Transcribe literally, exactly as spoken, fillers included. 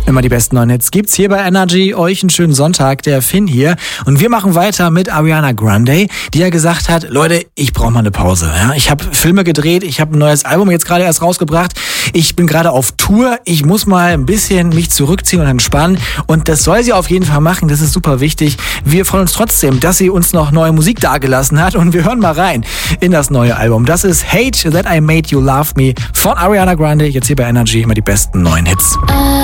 Immer die besten neuen Hits gibt's hier bei Energy. Euch einen schönen Sonntag, der Finn hier. Und wir machen weiter mit Ariana Grande, die ja gesagt hat, Leute, ich brauche mal eine Pause. Ja? Ich habe Filme gedreht, ich habe ein neues Album jetzt gerade erst rausgebracht. Ich bin gerade auf Tour, ich muss mal ein bisschen mich zurückziehen und entspannen. Und das soll sie auf jeden Fall machen, das ist super wichtig. Wir freuen uns trotzdem, dass sie uns noch neue Musik dagelassen hat. Und wir hören mal rein in das neue Album. Das ist Hate That I Made You Love Me von Ariana Grande. Jetzt hier bei Energy immer die besten neuen Hits.